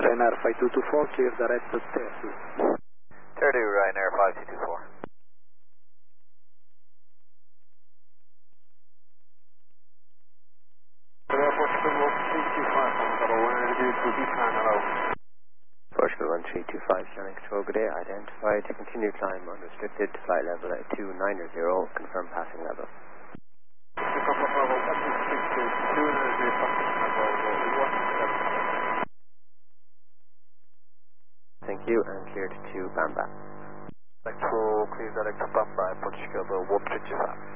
Ryanair 5224, clear direct to 30. 30 Ryanair 5224. Portugal 1325, Sonic Control, good day. Identified to continue climb unrestricted, flight level at 290, confirm passing level. Thank you, and cleared to Bamba. Control, clear direct to Bamba, Portugal 1325.